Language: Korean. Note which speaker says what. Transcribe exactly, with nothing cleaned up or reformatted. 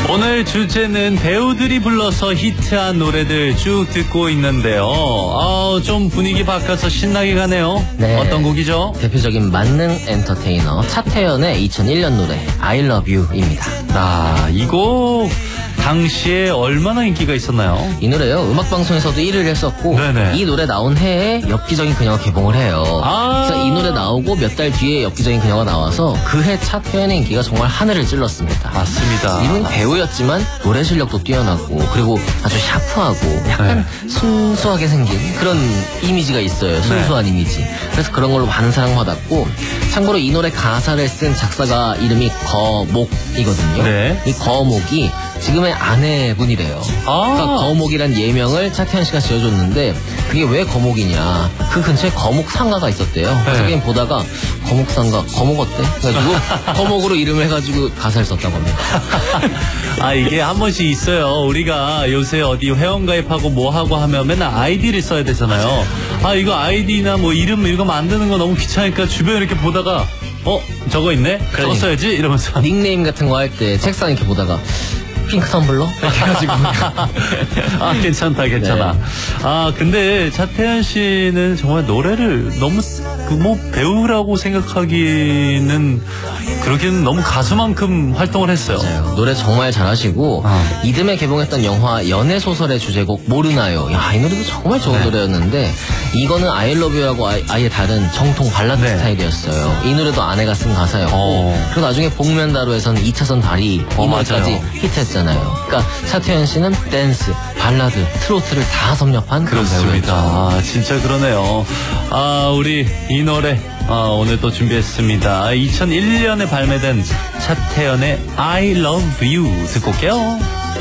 Speaker 1: 오늘 주제는 배우들이 불러서 히트한 노래들 쭉 듣고 있는데요. 아, 좀 분위기 바꿔서 신나게 가네요.
Speaker 2: 네.
Speaker 1: 어떤 곡이죠?
Speaker 2: 대표적인 만능 엔터테이너 차태현의 이천일 년 노래 I Love You입니다.
Speaker 1: 아, 이 곡 당시에 얼마나 인기가 있었나요?
Speaker 2: 이 노래요, 음악방송에서도 일 위를 했었고,
Speaker 1: 네네.
Speaker 2: 이 노래 나온 해에 엽기적인 그녀가 개봉을 해요.
Speaker 1: 아.
Speaker 2: 그래서 이 노래 나오고 몇 달 뒤에 엽기적인 그녀가 나와서 그 해 차태현의 인기가 정말 하늘을 찔렀습니다.
Speaker 1: 맞습니다.
Speaker 2: 이분 배우였지만 노래 실력도 뛰어나고, 그리고 아주 샤프하고 약간
Speaker 1: 네.
Speaker 2: 순수하게 생긴 그런 이미지가 있어요. 순수한
Speaker 1: 네.
Speaker 2: 이미지. 그래서 그런 걸로 많은 사랑받았고, 참고로 이 노래 가사를 쓴 작사가 이름이 거목이거든요.
Speaker 1: 네.
Speaker 2: 이 거목이 지금의 아내분이래요.
Speaker 1: 아.
Speaker 2: 그러니까 거목이란 예명을 차태현 씨가 지어줬는데, 그게 왜 거목이냐, 그 근처에 거목 상가가 있었대요. 그래서
Speaker 1: 네.
Speaker 2: 그냥 보다가 거목 상가, 거목 어때? 그래가지고 거목으로 이름을 해가지고 가사를 썼다고 합니다.
Speaker 1: 아, 이게 한 번씩 있어요. 우리가 요새 어디 회원가입하고 뭐 하고 하면 맨날 아이디를 써야 되잖아요. 아, 이거 아이디나 뭐 이름 이거 만드는 거 너무 귀찮으니까 주변에 이렇게 보다가 어? 저거 있네? 저거
Speaker 2: 그러니까.
Speaker 1: 써야지? 이러면서.
Speaker 2: 닉네임 같은 거 할 때 책상 이렇게 보다가 핑크 텀블러? 이렇게 해가지고.
Speaker 1: 아, 괜찮다, 괜찮아.
Speaker 2: 네.
Speaker 1: 아, 근데 차태현 씨는 정말 노래를 너무, 그 뭐, 배우라고 생각하기는, 그러기는 너무 가수만큼 활동을 했어요.
Speaker 2: 맞아요. 노래 정말 잘하시고,
Speaker 1: 어.
Speaker 2: 이듬해 개봉했던 영화 연애소설의 주제곡 모르나요? 야, 이 노래도 정말 좋은
Speaker 1: 네.
Speaker 2: 노래였는데, 이거는 I Love You하고 아예, 아예 다른 정통 발라드
Speaker 1: 네.
Speaker 2: 스타일이었어요. 이 노래도 아내가 쓴 가사였고,
Speaker 1: 어.
Speaker 2: 그리고 나중에 복면다로에서는 이 차선 다리, 이
Speaker 1: 어,
Speaker 2: 노래까지
Speaker 1: 맞아요.
Speaker 2: 히트했잖아요. 그러니까 차태현 씨는 댄스, 발라드, 트로트를 다 섭렵한 그런
Speaker 1: 그렇습니다.
Speaker 2: 배우였죠.
Speaker 1: 아, 진짜 그러네요. 아, 우리 이 노래, 아, 오늘 또 준비했습니다. 이천일 년에 발매된 차태현의 I Love You 듣고 올게요.